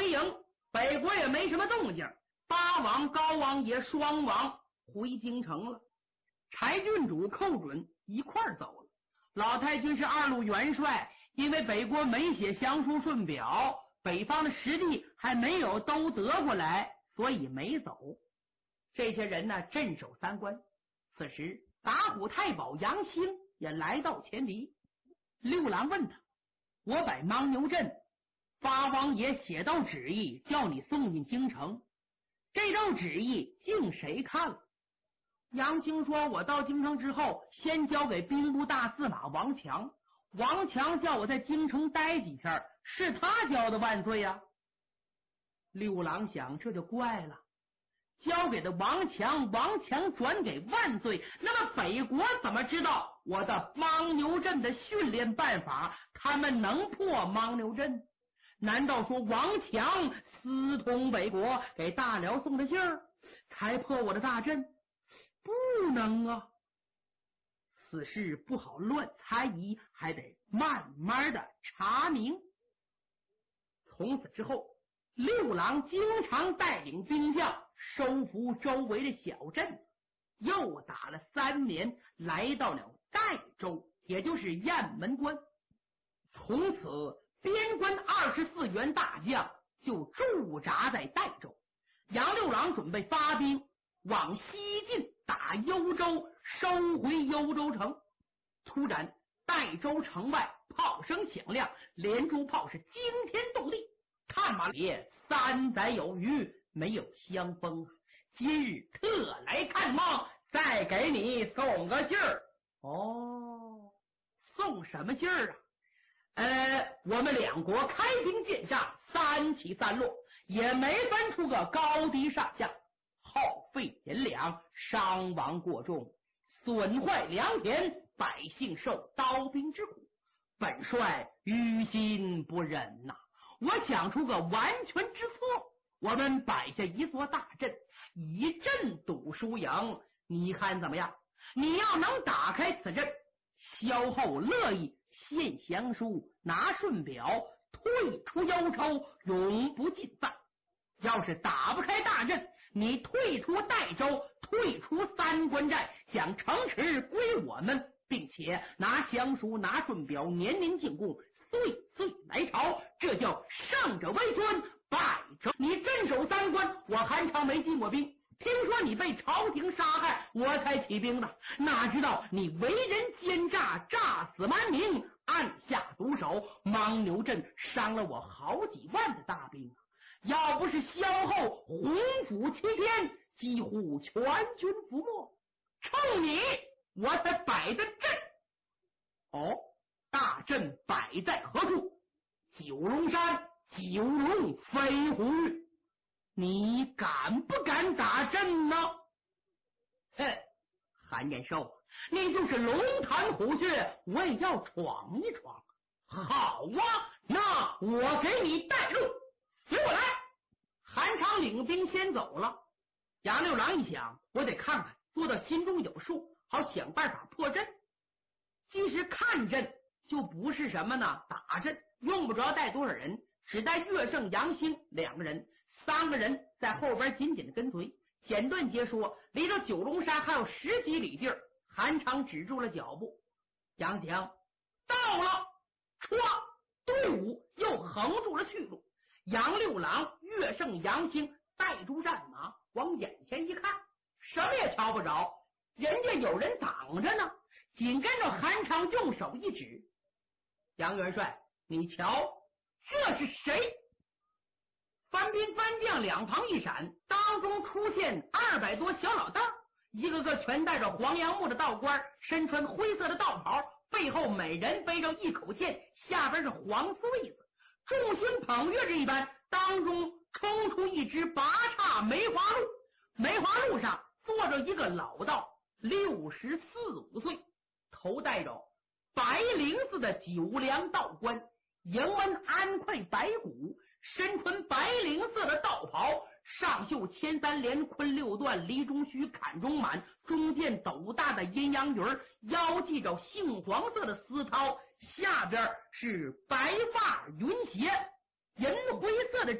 影，北国也没什么动静，八王高王爷双王回京城了，柴郡主寇准一块儿走了。老太君是二路元帅，因为北国没写降书顺表，北方的实地还没有都得过来，所以没走。这些人呢镇守三关。此时打虎太保杨兴也来到前敌。六郎问他，我把牦牛镇八王爷写道旨意叫你送进京城，这道旨意竟谁看了？杨兴说，我到京城之后先交给兵部大司马王强，王强叫我在京城待几天，是他交的万岁啊。六郎想，这就怪了，交给的王强，王强转给万岁，那么北国怎么知道我的牦牛阵的训练办法？他们能破牦牛阵？难道说王强私通北国，给大辽送的信儿，才破我的大阵？不能啊，此事不好乱猜疑，还得慢慢的查明。从此之后，六郎经常带领兵将收服周围的小镇，又打了3年，来到了代州，也就是雁门关。从此边关24员大将就驻扎在代州。杨六郎准备发兵往西进，打幽州，收回幽州城。突然代州城外炮声响亮，连珠炮是惊天动地。看马爷3载有余，没有相逢，今日特来看望，再给你送个信儿。哦，送什么信儿啊？我们两国开兵见仗，3起3落，也没分出个高低上下，耗费银两，伤亡过重，损坏良田，百姓受刀兵之苦，本帅于心不忍呐。我想出个完全之策，我们摆下一座大阵，以阵赌输赢，你看怎么样？你要能打开此阵，萧后乐意献降书，拿顺表，退出幽州，永不进犯。要是打不开大阵，你退出代州，退出3关寨，将城池归我们，并且拿降书，拿顺表，年年进贡，岁岁来朝，这叫胜者为尊，败者你镇守3关，我韩常没进过兵，听说你被朝廷杀害，我才起兵的，哪知道你为人奸诈，诈死蛮民，暗下毒手，牦牛镇伤了我好几万的大兵，要不是萧后洪府齐天，几乎全军覆没，冲你我才摆的阵。哦，大阵摆在何处？九龙山九龙飞虎域，你敢不敢打阵呢？哼，韩延寿，你就是龙潭虎穴，我也要闯一闯。好啊，那我给你带路，随我来。韩常领兵先走了。杨六郎一想，我得看看，做到心中有数，好想办法破阵。即使看阵，就不是什么呢？打阵用不着带多少人，只带岳胜、杨兴2个人，3个人在后边紧紧的跟随。简短截说，离着九龙山还有10几里地儿，韩常止住了脚步。杨强到了，唰，队伍又横住了去路。杨六郎、岳胜、杨兴带住战马，往眼前一看，什么也瞧不着，人家有人挡着呢。紧跟着韩常用手一指，杨元帅，你瞧，这是谁？番兵番将两旁一闪，当中出现200多小老大，一个个全戴着黄杨木的道冠，身穿灰色的道袍，背后每人背着一口剑，下边是黄丝卫子，众星捧月这一般，当中冲出一只拔叉梅花鹿，梅花鹿上坐着一个老道，64、5岁，头戴着白绫子的九梁道冠，迎纹安块白骨，身穿白绫色的道袍，上绣千3连坤6段离中须坎中满，中间斗大的阴阳鱼，腰系着杏黄色的丝绦，下边是白发云鞋，银灰色的